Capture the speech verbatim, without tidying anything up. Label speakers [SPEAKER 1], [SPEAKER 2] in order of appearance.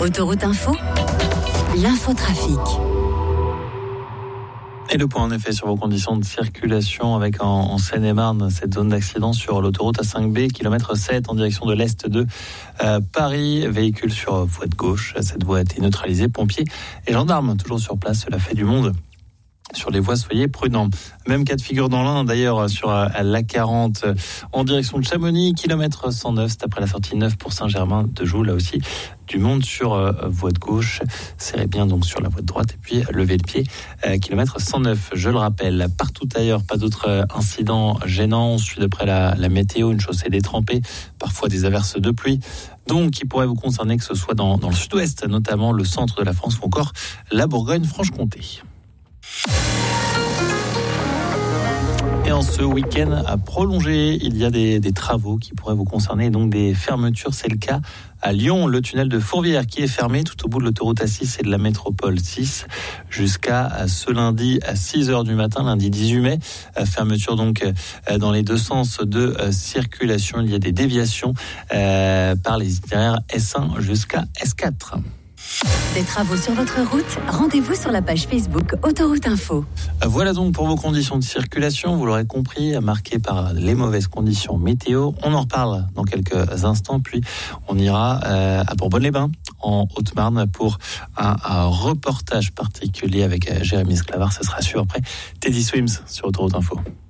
[SPEAKER 1] Autoroute Info, l'infotrafic.
[SPEAKER 2] Et le point en effet sur vos conditions de circulation avec en, en Seine-et-Marne cette zone d'accident sur l'autoroute A cinq B, kilomètre sept en direction de l'est de euh, Paris. Véhicule sur voie de gauche, cette voie a été neutralisée. Pompiers et gendarmes toujours sur place, cela fait du monde. Sur les voies, soyez prudents. Même cas de figure dans l'Ain, d'ailleurs, sur l'A quarante, en direction de Chamonix, kilomètre cent neuf, c'est après la sortie neuf pour Saint-Germain-de-Joux, là aussi, du monde sur euh, voie de gauche. Serrez bien donc sur la voie de droite et puis levez le pied, euh, kilomètre cent neuf, je le rappelle. Partout ailleurs, pas d'autres euh, incidents gênants. On suit de près la, la météo, une chaussée détrempée, parfois des averses de pluie. Donc, qui pourrait vous concerner, que ce soit dans, dans le sud-ouest, notamment le centre de la France ou encore la Bourgogne-Franche-Comté. Et en ce week-end à prolonger, il y a des, des travaux qui pourraient vous concerner, donc des fermetures. C'est le cas à Lyon, le tunnel de Fourvière qui est fermé tout au bout de l'autoroute A six et de la métropole six jusqu'à ce lundi à six heures du matin, lundi dix-huit mai. Fermeture donc dans les deux sens de circulation. Il y a des déviations euh, par les itinéraires S un jusqu'à S quatre.
[SPEAKER 1] Des travaux sur votre route, rendez-vous sur la page Facebook Autoroute Info.
[SPEAKER 2] Voilà donc pour vos conditions de circulation, vous l'aurez compris, marquées par les mauvaises conditions météo. On en reparle dans quelques instants, puis on ira euh, à Bourbonne-les-Bains, en Haute-Marne, pour un, un reportage particulier avec Jérémy Sclavard. Ce sera sûr après Teddy Swims sur Autoroute Info.